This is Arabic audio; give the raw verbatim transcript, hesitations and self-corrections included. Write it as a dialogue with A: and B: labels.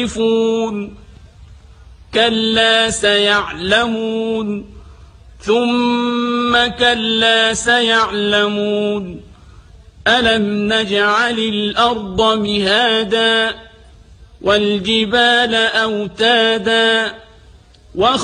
A: كلا سيعلمون ثم كلا سيعلمون ألم نجعل الأرض مهادا والجبال أوتادا